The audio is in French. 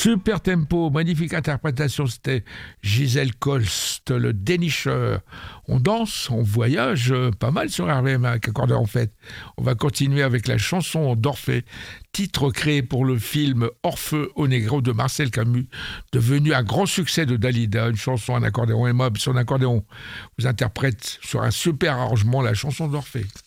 Super tempo, magnifique interprétation, c'était Gisèle Colst, le dénicheur. On danse, on voyage pas mal sur RVM avec Accordéon en fait. On va continuer avec la chanson d'Orphée, titre créé pour le film Orfeu au Negro de Marcel Camus, devenu un grand succès de Dalida, une chanson en accordéon. Et moi, son accordéon vous interprète sur un super arrangement la chanson d'Orphée.